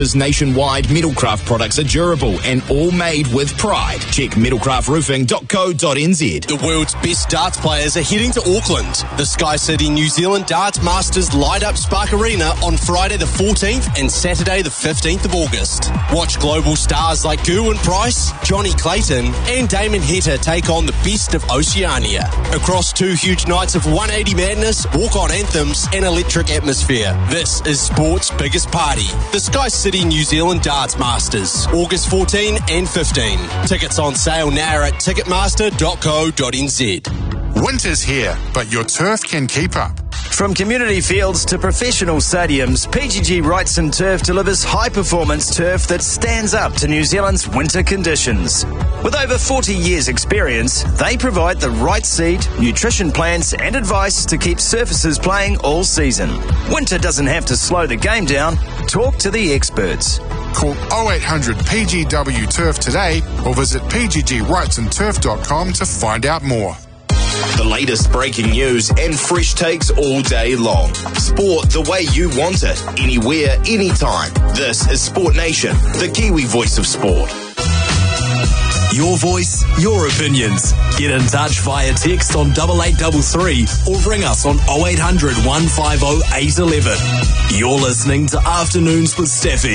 Nationwide, Metalcraft products are durable and all made with pride. Check metalcraftroofing.co.nz. The world's best darts players are heading to Auckland. The Sky City New Zealand Darts Masters light up Spark Arena on Friday the 14th and Saturday the 15th of August. Watch global stars like Gerwyn Price, Johnny Clayton and Damon Heta take on the best of Oceania. Across 2 huge nights of 180 madness, walk-on anthems and electric atmosphere. This is sport's biggest party. The Sky City New Zealand Darts Masters, August 14 and 15. Tickets on sale now at ticketmaster.co.nz. Winter's here, but your turf can keep up. From community fields to professional stadiums, PGG Wrightson Turf delivers high-performance turf that stands up to New Zealand's winter conditions. With over 40 years' experience, they provide the right seed, nutrition plans and advice to keep surfaces playing all season. Winter doesn't have to slow the game down. Talk to the experts. Call 0800 PGW Turf today or visit pggwrightsonturf.com to find out more. The latest breaking news and fresh takes all day long. Sport the way you want it, anywhere, anytime. This is Sport Nation, the Kiwi voice of sport. Your voice, your opinions. Get in touch via text on 8833 or ring us on 0800 150 811. You're listening to Afternoons with Steffi.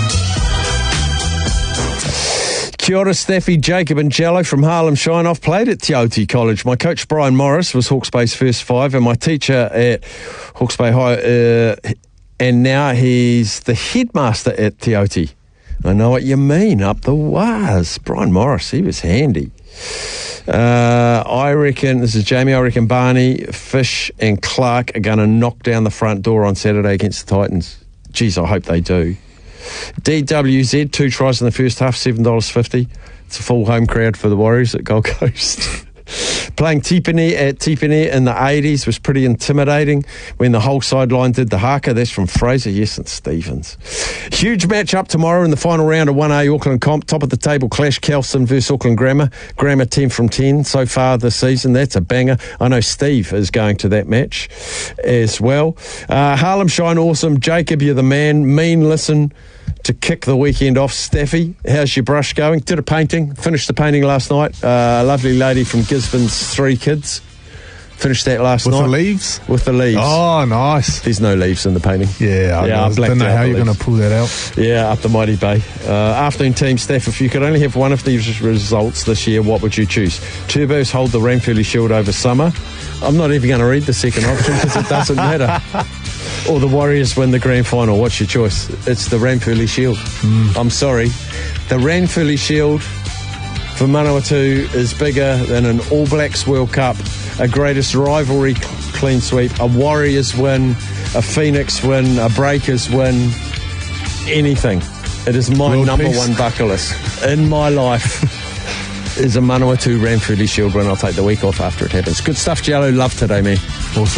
Kia ora, Steffi, Jacob and Jello from Harlem Shine. I've played at Te Aute College. My coach, Brian Morris, was Hawke's Bay's first 5 and my teacher at Hawke's Bay High, and now he's the headmaster at Te Aute. I know what you mean, up the wires. Brian Morris, he was handy. I reckon, this is Jamie, I reckon Barney, Fish and Clark are going to knock down the front door on Saturday against the Titans. Geez, I hope they do. DWZ, 2 tries in the first half, $7.50. It's a full home crowd for the Warriors at Gold Coast. Playing Tipene at Tipene in the 80s was pretty intimidating when the whole sideline did the haka. That's from Fraser, yes, and Stevens. Huge match up tomorrow in the final round of 1A Auckland Comp. Top of the table clash, Kelson versus Auckland Grammar. Grammar 10 from 10 so far this season. That's a banger. I know Steve is going to that match as well. Harlem Shine, awesome. Jacob, you're the man. Mean listen to kick the weekend off. Steffi, how's your brush going? Did a painting, finished the painting last night. Lovely lady from Gisborne's 3 kids. Finished that last night. With the leaves? With the leaves. Oh, nice. There's no leaves in the painting. Yeah, I don't know how you're going to pull that out. Yeah, up the Mighty Bay. Afternoon team, Steph, if you could only have one of these results this year, what would you choose? Turbos hold the Ranfurly Shield over summer. I'm not even going to read the second option because it doesn't matter. Or the Warriors win the grand final. What's your choice? It's the Ranfurly Shield. I'm sorry. The Ranfurly Shield for Manawatu is bigger than an All Blacks World Cup, a greatest rivalry clean sweep, a Warriors win, a Phoenix win, a Breakers win, anything. It is my World number peace. one bucket list in my life. Is a Manawatu Ranfurly Shield win. I'll take the week off after it happens. Good stuff, Jello. Love today, man. Awesome.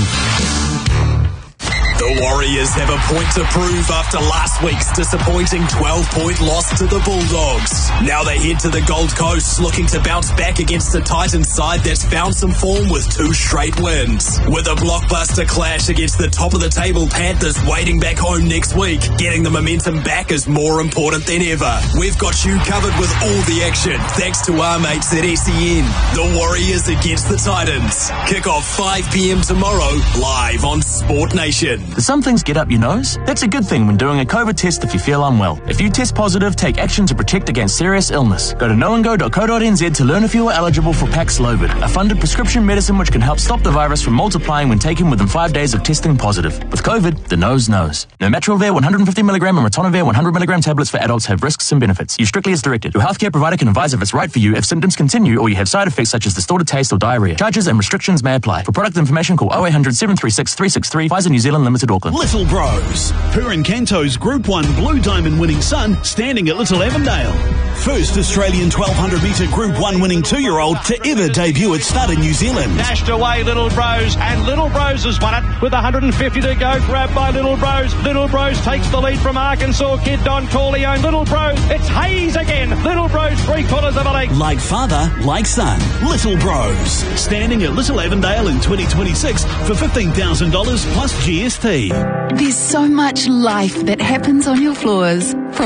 The Warriors have a point to prove after last week's disappointing 12-point loss to the Bulldogs. Now they head to the Gold Coast looking to bounce back against a Titans side that's found some form with 2 straight wins. With a blockbuster clash against the top-of-the-table Panthers waiting back home next week, getting the momentum back is more important than ever. We've got you covered with all the action, thanks to our mates at SEN. The Warriors against the Titans. Kick off 5 p.m. tomorrow, live on Sport Nation. Do some things get up your nose? That's a good thing when doing a COVID test if you feel unwell. If you test positive, take action to protect against serious illness. Go to knowandgo.co.nz to learn if you are eligible for Paxlovid, a funded prescription medicine which can help stop the virus from multiplying when taken within 5 days of testing positive. With COVID, the nose knows. Nirmatrelvir 150mg and ritonavir 100mg tablets for adults have risks and benefits. Use strictly as directed. Your healthcare provider can advise if it's right for you if symptoms continue or you have side effects such as distorted taste or diarrhea. Charges and restrictions may apply. For product information, call 0800 736 363. Pfizer New Zealand Limited, Auckland. Little Bros. Purin Canto's Group 1 Blue Diamond winning son standing at Little Avondale. First Australian 1200 metre Group 1 winning 2-year-old to ever debut at stud in New Zealand. Dashed away Little Bros, and Little Bros has won it with 150 to go. Grabbed by Little Bros. Little Bros takes the lead from Arkansas kid Don Corleone. Little Bros, it's Hayes again. Little Bros 3/4 of a length. Like father, like son. Little Bros. Standing at Little Avondale in 2026 for $15,000 plus GST. here. There's so much life that happens on your floors.